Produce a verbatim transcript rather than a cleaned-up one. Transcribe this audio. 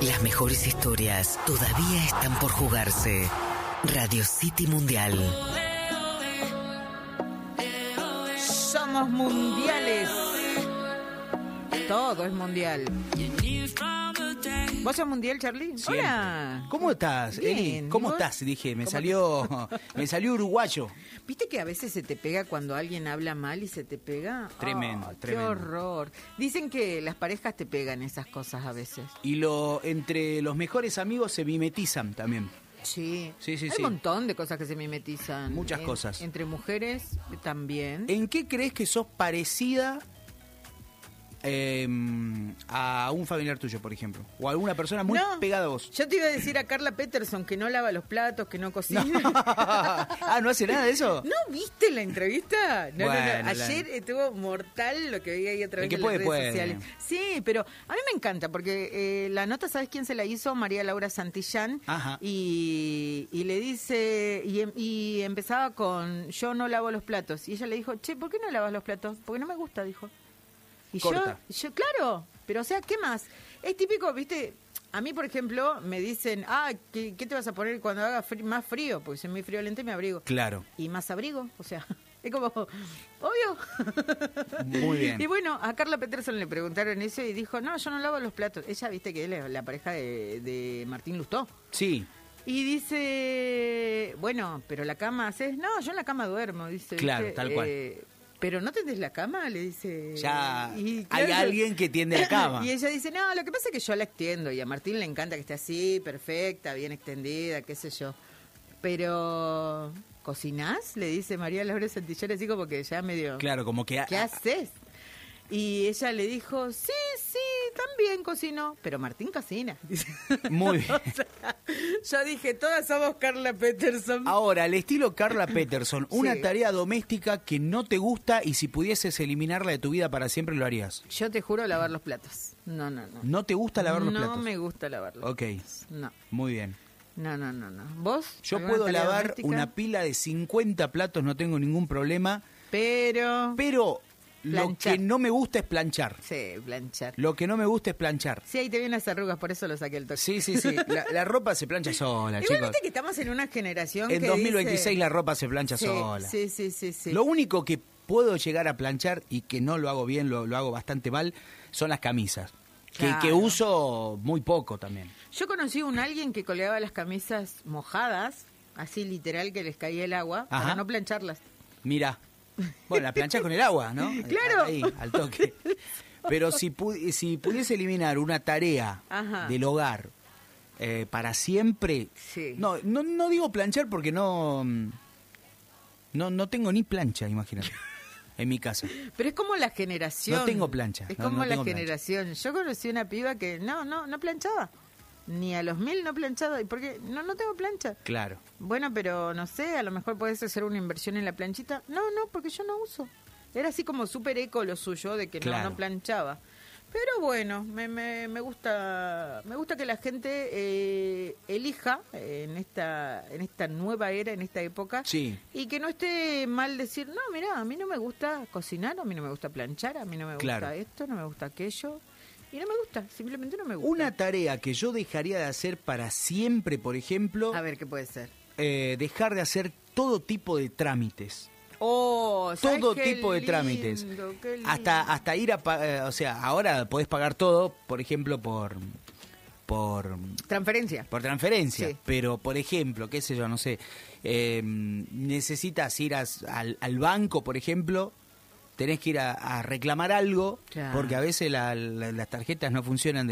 Las mejores historias todavía están por jugarse. Radio City Mundial. Somos mundiales. Todo es mundial. ¿Vos sos mundial, Charlie? Siempre. Hola. ¿Cómo estás, Bien, Eli? ¿Cómo ¿vos? estás? Dije, me ¿Cómo salió me salió uruguayo. ¿Viste que a veces se te pega cuando alguien habla mal y se te pega? Tremendo, Oh, tremendo. Qué horror. Dicen que las parejas te pegan esas cosas a veces. Y lo entre los mejores amigos se mimetizan también. Sí. Sí, sí, Hay sí. un montón de cosas que se mimetizan. Muchas En- cosas. Entre mujeres también. ¿En qué crees que sos parecida eh, a un familiar tuyo, por ejemplo? O a alguna persona muy No, pegada a vos. Yo te iba a decir a Carla Peterson que no lava los platos, que no cocina. ah, ¿no hace nada de eso? ¿No viste la entrevista? No, Bueno, no, la- no. Ayer estuvo mortal lo que vi ahí a través El que de puede, las redes puede. sociales. Sí, pero a mí me encanta porque eh, la nota, ¿sabes quién se la hizo? María Laura Santillán. Ajá. Y, y le dice, y, em- y empezaba con, yo no lavo los platos. Y ella le dijo, che, ¿por qué no lavas los platos? Porque no me gusta, dijo. Y Corta. yo, yo, claro, pero o sea, ¿qué más? Es típico, viste, a mí, por ejemplo, me dicen, ah, ¿qué, qué te vas a poner cuando haga fri- más frío? Porque si es muy friolento me abrigo. Claro. Y más abrigo, o sea, es como, obvio. Muy bien. Y bueno, a Carla Peterson le preguntaron eso y dijo, no, yo no lavo los platos. Ella, viste que él es la pareja de, de Martín Lustó. Sí, Y dice, bueno, pero la cama haces, no, yo en la cama duermo, dice. Claro, ¿viste? tal cual. Eh, pero no tendés la cama, le dice. ya Y, hay claro, alguien que tiende la cama. Y ella dice, no, lo que pasa es que yo la extiendo y a Martín le encanta que esté así, perfecta, bien extendida, qué sé yo. Pero, ¿cocinás? Le dice María Laura Santillán, así como que ya medio... Claro, como que... ¿Qué haces? Y ella le dijo, sí, sí, también cocino, pero Martín cocina. Dice. Muy bien. O sea, yo dije, todas somos Carla Peterson. Ahora, al estilo Carla Peterson, una Sí. tarea doméstica que no te gusta y si pudieses eliminarla de tu vida para siempre lo harías. Yo te juro lavar los platos. No, no, no. ¿No te gusta lavar los no platos? No me gusta lavar los Ok, platos. No, muy bien. no, no, no, no. ¿Vos? Yo ¿Alguna puedo tarea lavar doméstica? una pila de cincuenta platos, no tengo ningún problema, Pero... pero lo Planchar. que no me gusta es planchar. Sí, planchar. Lo que no me gusta es planchar. Sí, ahí te vienen las arrugas, por eso lo saqué el toque. Sí, sí, sí. La, la ropa se plancha sola, Igual chicos. viste que estamos en una generación En que dos mil veintiséis dice- la ropa se plancha sí, sola. Sí, sí, sí, sí. Lo único que puedo llegar a planchar y que no lo hago bien, lo, lo hago bastante mal, son las camisas. Que, Claro. que uso muy poco también. Yo conocí a un alguien que colgaba las camisas mojadas, así literal que les caía el agua, Ajá. para no plancharlas. Mira, bueno, la planchas con el agua, ¿no? Claro. Ahí, al toque. Pero si, pu- si pudiese eliminar una tarea Ajá. del hogar eh, para siempre, Sí. no, no, no digo planchar porque no, mm, no, no tengo ni plancha, imagínate, en mi casa. Pero es como la generación. No tengo plancha, Es no, como no la tengo plancha. generación. Yo conocí una piba que no, no, no planchaba. Ni a los mil no planchaba. ¿Y por qué? No, no tengo plancha. Claro. Bueno, pero no sé, a lo mejor puedes hacer una inversión en la planchita. No, no, porque yo no uso. Era así como súper eco lo suyo de que no, Claro. no planchaba. Pero bueno, me, me, me gusta me gusta que la gente eh, elija eh, en esta en esta nueva era, en esta época, Sí. y que no esté mal decir, no, mira, a mí no me gusta cocinar, a mí no me gusta planchar, a mí no me gusta Claro. esto, no me gusta aquello, y no me gusta, simplemente no me gusta. Una tarea que yo dejaría de hacer para siempre, por ejemplo, A ver, ¿qué puede ser? eh, dejar de hacer todo tipo de trámites. Oh, ¿sabes Todo qué tipo de lindo, trámites. qué lindo? Hasta hasta ir a... pa- eh, o sea, ahora podés pagar todo, por ejemplo, por... por Transferencia. por transferencia, Sí. pero por ejemplo, qué sé yo, no sé, eh, necesitas ir a- al, al banco, por ejemplo, tenés que ir a, a reclamar algo, Claro. porque a veces la- la- las tarjetas no funcionan de